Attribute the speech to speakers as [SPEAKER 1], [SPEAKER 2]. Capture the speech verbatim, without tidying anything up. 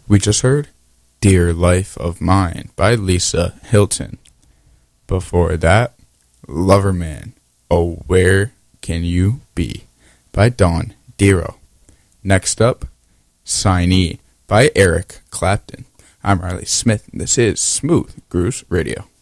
[SPEAKER 1] We just heard Dear Life of Mine by Lisa Hilton. Before that, Loverman, Oh Where Can You Be by Dawn Dero. Next up, Signee by Eric Clapton. I'm Riley Smith, and this is Smooth Grooves Radio.